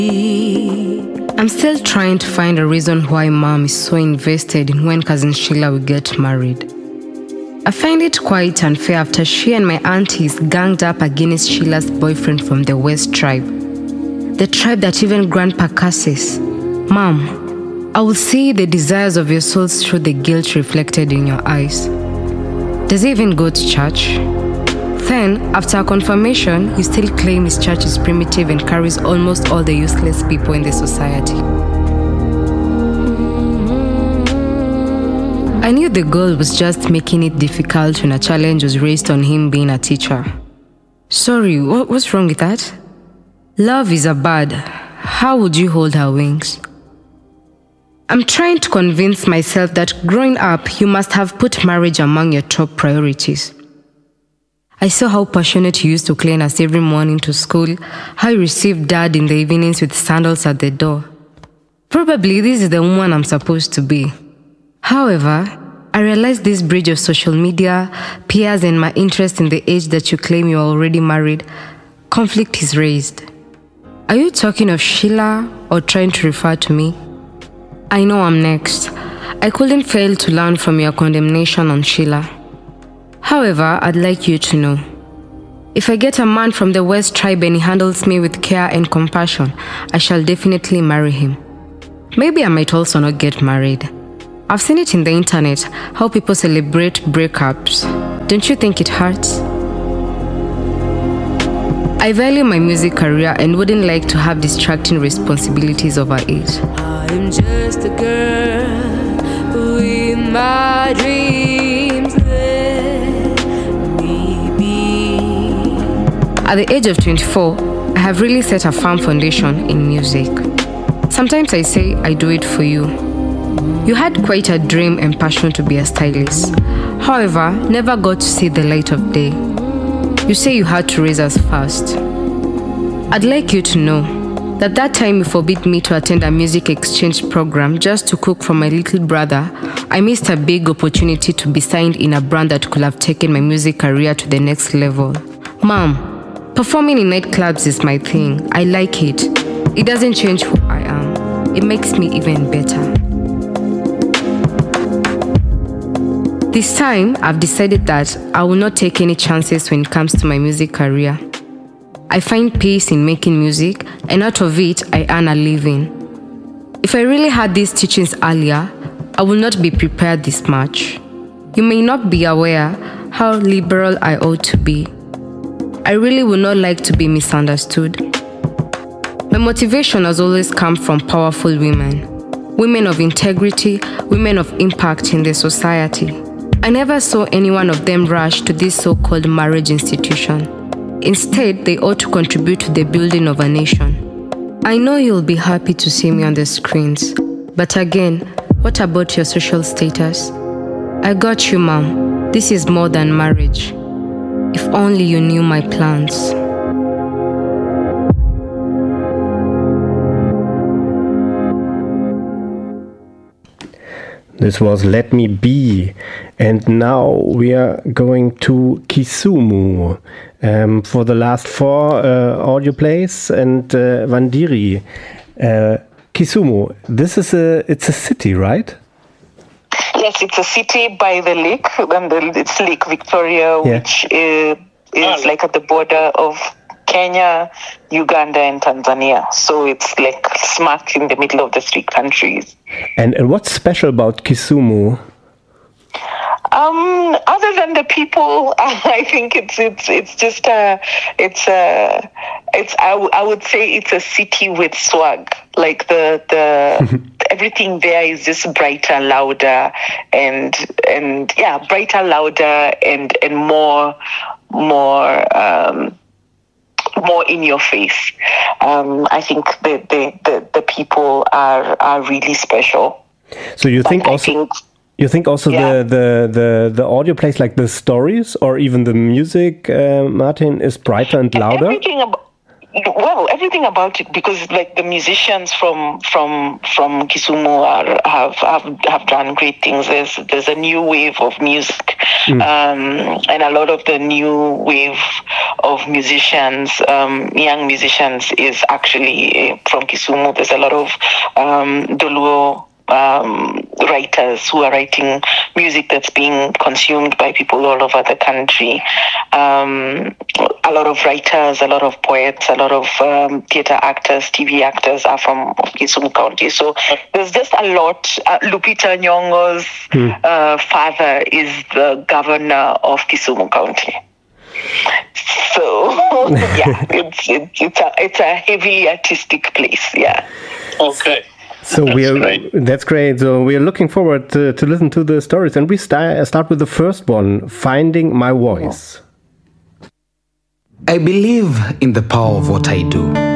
I'm still trying to find a reason why mom is so invested in when cousin Sheila will get married. I find it quite unfair after she and my aunties ganged up against Sheila's boyfriend from the West tribe. The tribe that even Grandpa curses. Mom, I will see the desires of your souls through the guilt reflected in your eyes. Does he even go to church? Then, after a confirmation, you still claim his church is primitive and carries almost all the useless people in the society. I knew the goal was just making it difficult when a challenge was raised on him being a teacher. Sorry, what's wrong with that? Love is a bird. How would you hold her wings? I'm trying to convince myself that growing up, you must have put marriage among your top priorities. I saw how passionate you used to clean us every morning to school, how you received dad in the evenings with sandals at the door. Probably this is the woman I'm supposed to be. However, I realized this bridge of social media, peers, and my interest in the age that you claim you are already married, conflict is raised. Are you talking of Sheila or trying to refer to me? I know I'm next. I couldn't fail to learn from your condemnation on Sheila. However, I'd like you to know, if I get a man from the West tribe and he handles me with care and compassion, I shall definitely marry him. Maybe I might also not get married. I've seen it in the internet, how people celebrate breakups. Don't you think it hurts? I value my music career and wouldn't like to have distracting responsibilities over it. I'm just a girl with my dreams. At the age of 24, I have really set a firm foundation in music. Sometimes I say I do it for you. You had quite a dream and passion to be a stylist. However, never got to see the light of day. You say you had to raise us first. I'd like you to know that time you forbid me to attend a music exchange program just to cook for my little brother, I missed a big opportunity to be signed in a brand that could have taken my music career to the next level. Mom, performing in nightclubs is my thing. I like it. It doesn't change who I am. It makes me even better. This time, I've decided that I will not take any chances when it comes to my music career. I find peace in making music, and out of it, I earn a living. If I really had these teachings earlier, I will not be prepared this much. You may not be aware how liberal I ought to be. I really would not like to be misunderstood. My motivation has always come from powerful women of integrity, women of impact in the society. I never saw any one of them rush to this so-called marriage institution. Instead, they ought to contribute to the building of a nation. I know you'll be happy to see me on the screens, but again, what about your social status? I got you, Mom. This is more than marriage. If only you knew my plans. This was Let Me Be, and now we are going to Kisumu for the last four audio plays and Wandiri. Kisumu, it's a city, right? Yes, it's a city by the lake, and it's Lake Victoria, which is like at the border of Kenya, Uganda, and Tanzania. So it's like smack in the middle of the three countries. And what's special about Kisumu? Other than the people, I think it's just I would say it's a city with swag. Like the everything there is just brighter, louder, and brighter, louder, and more in your face. I think the people are really special. So you think also the audio plays, like the stories or even the music, Martin, is brighter and louder? Well, everything about it, because like the musicians from Kisumu have done great things. There's a new wave of music, and a lot of the new wave of musicians, young musicians, is actually from Kisumu. There's a lot of Doluo writers who are writing music that's being consumed by people all over the country. A lot of writers, a lot of poets, a lot of theater actors, TV actors are from Kisumu County. So there's just a lot. Lupita Nyong'o's father is the governor of Kisumu County. So yeah, it's a heavily artistic place. Yeah. Okay. So that's great. So we are looking forward to listen to the stories, and we start with the first one, Finding My Voice. I believe in the power of what I do.